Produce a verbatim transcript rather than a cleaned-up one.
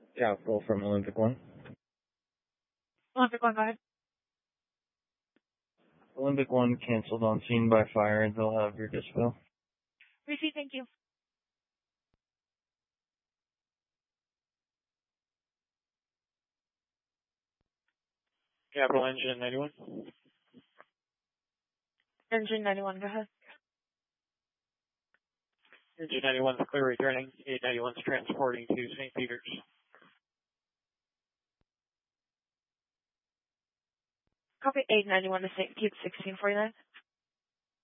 Capital from Olympic One. Olympic One, go ahead. Olympic One canceled on scene by fire. They'll have your dispo. Receipt, thank you. Capital Engine ninety-one. Engine ninety-one, go ahead. Engine ninety-one is clear returning. eight ninety-one is transporting to Saint Peter's. Copy eight ninety-one to Saint Pete sixteen forty-nine.